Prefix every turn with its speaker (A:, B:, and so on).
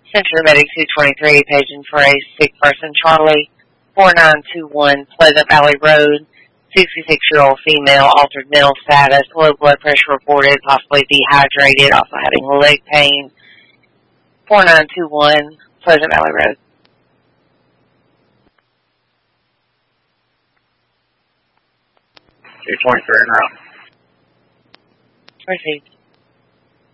A: Center Medic 223, paging for a sick person, Charlie, 4921 Pleasant Valley Road, 66-year-old female, altered mental status, low blood pressure reported, possibly dehydrated, also having leg pain, 4921 Pleasant Valley Road.
B: 223 en route.
A: Received.